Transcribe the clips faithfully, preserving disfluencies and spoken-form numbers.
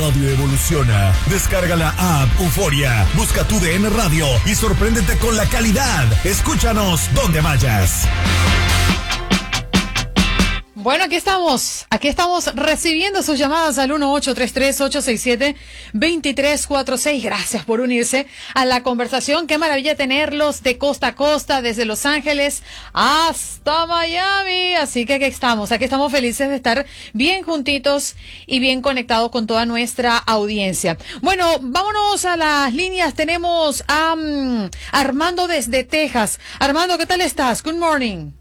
radio evoluciona. Descarga la app Euforia, busca tu D N Radio y sorpréndete con la calidad. Escúchanos donde vayas. Bueno, aquí estamos, aquí estamos recibiendo sus llamadas al uno ocho tres tres, ocho seis siete, dos tres cuatro seis. Gracias por unirse a la conversación. Qué maravilla tenerlos de costa a costa, desde Los Ángeles hasta Miami. Así que aquí estamos, aquí estamos felices de estar bien juntitos y bien conectados con toda nuestra audiencia. Bueno, vámonos a las líneas. Tenemos a um, Armando desde Texas. Armando, ¿qué tal estás? Good morning.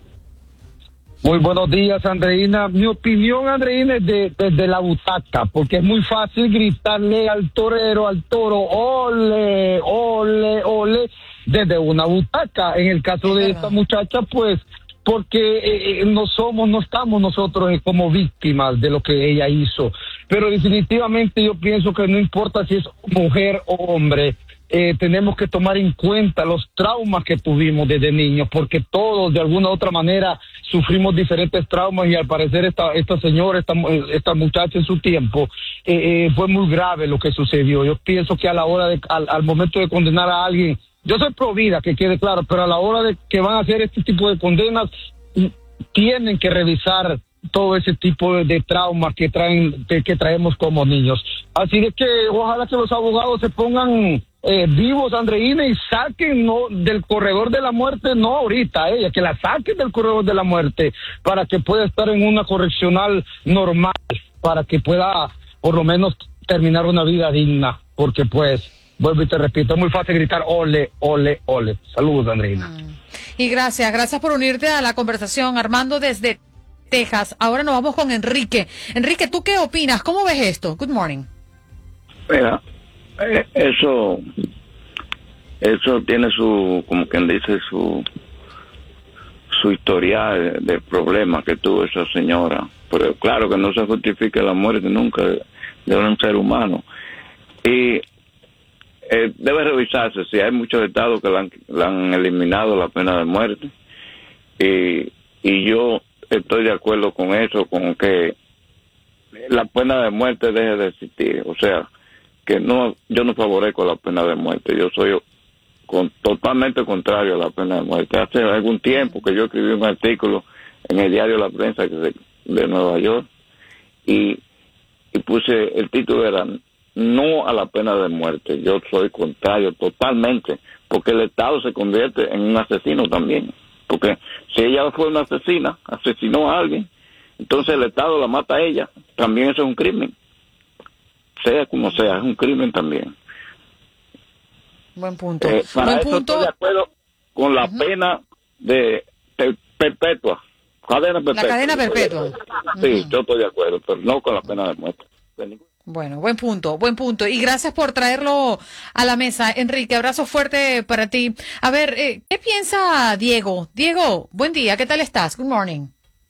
Muy buenos días, Andreina. Mi opinión, Andreina, es de, de, de la butaca, porque es muy fácil gritarle al torero, al toro, ole, ole, ole, desde una butaca. En el caso de esta muchacha, pues, porque eh, no somos, no estamos nosotros eh, como víctimas de lo que ella hizo. Pero definitivamente yo pienso que no importa si es mujer o hombre, Eh, tenemos que tomar en cuenta los traumas que tuvimos desde niños, porque todos de alguna u otra manera sufrimos diferentes traumas y al parecer esta esta señora, esta, esta muchacha en su tiempo, eh, eh, fue muy grave lo que sucedió. Yo pienso que a la hora de, al, al momento de condenar a alguien, yo soy pro vida, que quede claro, pero a la hora de que van a hacer este tipo de condenas, tienen que revisar todo ese tipo de, de traumas que traen, que, que traemos como niños. Así de que ojalá que los abogados se pongan eh, vivos, Andreina, y saquen no del corredor de la muerte, no ahorita ella, que la saquen del corredor de la muerte para que pueda estar en una correccional normal, para que pueda por lo menos terminar una vida digna, porque pues, vuelvo y te repito, es muy fácil gritar ole, ole, ole. Saludos, Andreina. Mm. Y gracias, gracias por unirte a la conversación, Armando desde Texas. Ahora nos vamos con Enrique. Enrique, ¿tú qué opinas? ¿Cómo ves esto? Good morning. Mira, eh, eso, eso tiene su, como quien dice, su, su historial de, de problemas que tuvo esa señora. Pero claro que no se justifica la muerte nunca de, de un ser humano. Y eh, debe revisarse si hay muchos estados que le han, le han eliminado la pena de muerte. Y, y yo estoy de acuerdo con eso, con que la pena de muerte deje de existir. O sea, que no, yo no favorezco la pena de muerte. Yo soy con, totalmente contrario a la pena de muerte. Hace algún tiempo que yo escribí un artículo en el diario La Prensa de, de Nueva York y, y puse, el título era no a la pena de muerte. Yo soy contrario totalmente, porque el Estado se convierte en un asesino también. Porque si ella fue una asesina, asesinó a alguien, entonces el Estado la mata a ella, también eso es un crimen. Sea como sea, es un crimen también. Buen punto. Eh, para Buen eso punto. estoy de acuerdo con la uh-huh. pena de, de perpetua. Cadena perpetua. La cadena perpetua. Sí, uh-huh. yo estoy de acuerdo, pero no con la pena de muerte. Bueno, buen punto, buen punto. Y gracias por traerlo a la mesa, Enrique. Abrazo fuerte para ti. A ver, eh, ¿qué piensa Diego? Diego, buen día, ¿qué tal estás? Good morning.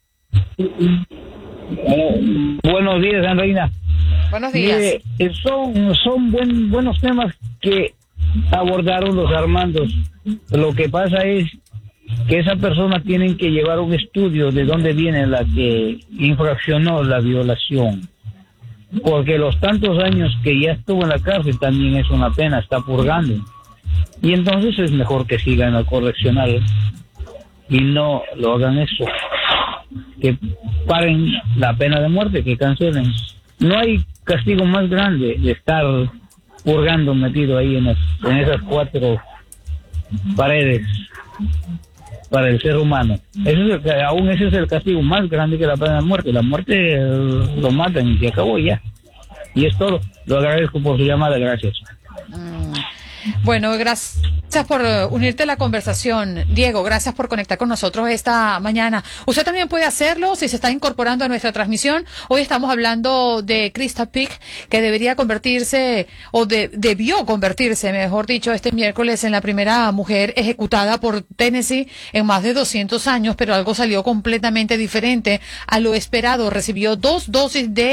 Eh, buenos días, Andreina. Buenos días. Mire, son son buen, buenos temas que abordaron los Armandos. Lo que pasa es que esa persona tienen que llevar un estudio de dónde viene la que infraccionó la violación. Porque los tantos años que ya estuvo en la cárcel también es una pena, está purgando. Y entonces es mejor que siga en la correccional y no lo hagan eso. Que paren la pena de muerte, que cancelen. No hay castigo más grande de estar purgando metido ahí en, las, en esas cuatro paredes para el ser humano. Eso es el, aún ese es el castigo más grande que la pena de muerte. La muerte eh, lo matan y se acabó ya. Y es todo. Lo agradezco por su llamada. Gracias. Mm. Bueno, gracias por unirte a la conversación. Diego, gracias por conectar con nosotros esta mañana. Usted también puede hacerlo si se está incorporando a nuestra transmisión. Hoy estamos hablando de Krista Pick, que debería convertirse, o de, debió convertirse, mejor dicho, este miércoles en la primera mujer ejecutada por Tennessee en más de doscientos años, pero algo salió completamente diferente a lo esperado. Recibió dos dosis de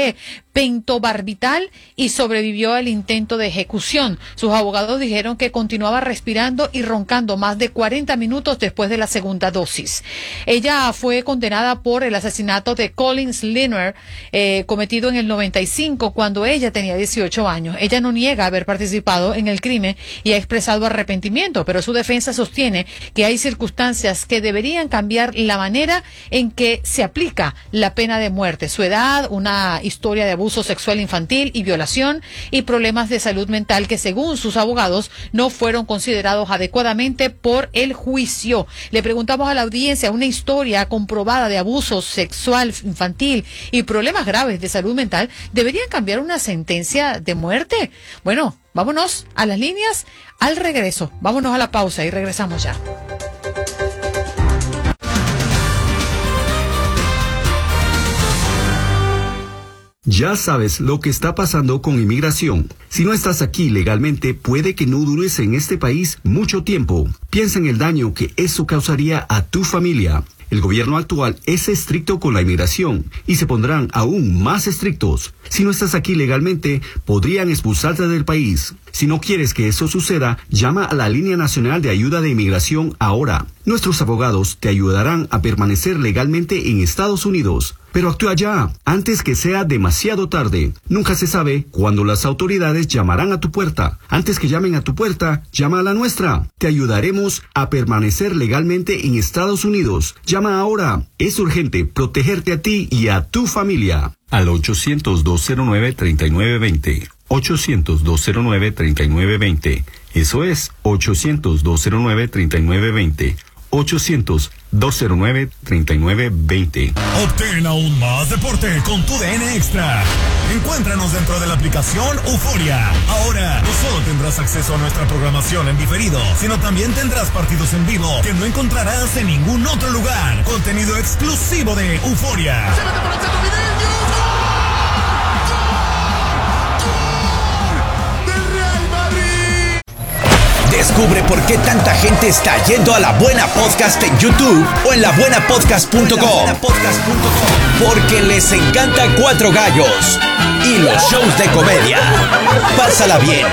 pentobarbital y sobrevivió al intento de ejecución. Sus abogados dijeron que continuaba respirando y roncando más de cuarenta minutos después de la segunda dosis. Ella fue condenada por el asesinato de Collins Liner, eh, cometido en el noventa y cinco, cuando ella tenía dieciocho años. Ella no niega haber participado en el crimen y ha expresado arrepentimiento, pero su defensa sostiene que hay circunstancias que deberían cambiar la manera en que se aplica la pena de muerte. Su edad, una historia de abuso sexual infantil y violación y problemas de salud mental que, según sus abogados, no fueron considerados adecuadamente por el juicio. Le preguntamos a la audiencia, una historia comprobada de abuso sexual infantil y problemas graves de salud mental, ¿deberían cambiar una sentencia de muerte? Bueno, vámonos a las líneas al regreso. Vámonos a la pausa y regresamos ya. Ya sabes lo que está pasando con inmigración. Si no estás aquí legalmente, puede que no dures en este país mucho tiempo. Piensa en el daño que eso causaría a tu familia. El gobierno actual es estricto con la inmigración y se pondrán aún más estrictos. Si no estás aquí legalmente, podrían expulsarte del país. Si no quieres que eso suceda, llama a la Línea Nacional de Ayuda de Inmigración ahora. Nuestros abogados te ayudarán a permanecer legalmente en Estados Unidos. Pero actúa ya, antes que sea demasiado tarde. Nunca se sabe cuándo las autoridades llamarán a tu puerta. Antes que llamen a tu puerta, llama a la nuestra. Te ayudaremos a permanecer legalmente en Estados Unidos. Llama ahora. Es urgente protegerte a ti y a tu familia. Al ochocientos, dos cero nueve, tres nueve dos cero. ochocientos, dos cero nueve, tres nueve dos cero. Eso es ochocientos, dos cero nueve, tres nueve dos cero. ochocientos, dos cero nueve, tres nueve dos cero. Obtén aún más deporte con tu D N Extra. Encuéntranos dentro de la aplicación Euforia. Ahora, no solo tendrás acceso a nuestra programación en diferido, sino también tendrás partidos en vivo que no encontrarás en ningún otro lugar. Contenido exclusivo de Euforia. Descubre por qué tanta gente está yendo a La Buena Podcast en YouTube o en la buena podcast punto com. Porque les encanta Cuatro Gallos y los shows de comedia. Pásala bien